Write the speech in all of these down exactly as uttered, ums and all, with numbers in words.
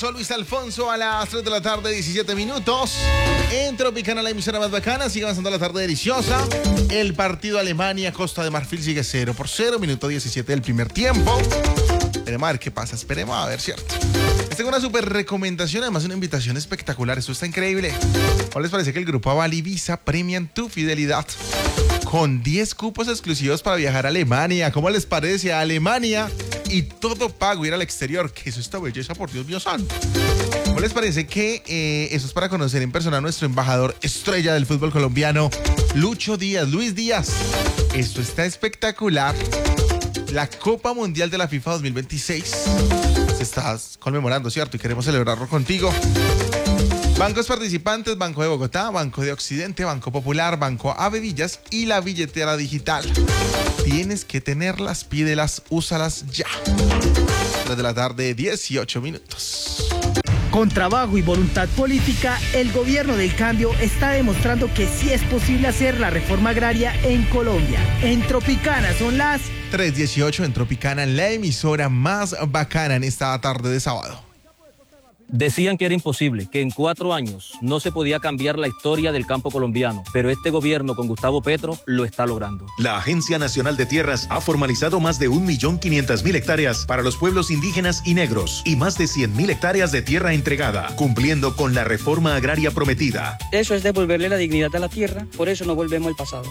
Soy Luis Alfonso a las tres de la tarde, diecisiete minutos. En Tropicana, la emisora más bacana. Sigue avanzando la tarde deliciosa. El partido Alemania-Costa de Marfil sigue cero por cero. Minuto diecisiete del primer tiempo. Esperemos a ver qué pasa. Esperemos a ver, ¿cierto? Les tengo una súper recomendación, además una invitación espectacular. Esto está increíble. ¿Cómo les parece que el grupo Aval y Visa premian tu fidelidad con diez cupos exclusivos para viajar a Alemania? ¿Cómo les parece? A Alemania y todo pago, ir al exterior. ¿Qué es esta belleza, por Dios mío santo? ¿Cómo les parece que eh, eso es para conocer en persona a nuestro embajador estrella del fútbol colombiano, Lucho Díaz, Luis Díaz? Esto está espectacular. La Copa Mundial de la FIFA dos mil veintiséis se está conmemorando, ¿cierto? Y queremos celebrarlo contigo. Bancos participantes: Banco de Bogotá, Banco de Occidente, Banco Popular, Banco Avevillas y la billetera digital. Tienes que tenerlas, pídelas, úsalas ya. tres de la tarde, dieciocho minutos. Con trabajo y voluntad política, el gobierno del cambio está demostrando que sí es posible hacer la reforma agraria en Colombia. En Tropicana son las tres dieciocho en Tropicana, la emisora más bacana en esta tarde de sábado. Decían que era imposible, que en cuatro años no se podía cambiar la historia del campo colombiano, pero este gobierno con Gustavo Petro lo está logrando. La Agencia Nacional de Tierras ha formalizado más de un millón quinientas mil hectáreas para los pueblos indígenas y negros y más de cien mil hectáreas de tierra entregada, cumpliendo con la reforma agraria prometida. Eso es devolverle la dignidad a la tierra, por eso no volvemos al pasado.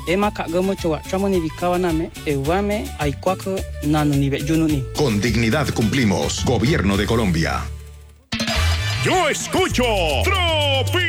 Con dignidad cumplimos. Gobierno de Colombia. Yo escucho Tropicana.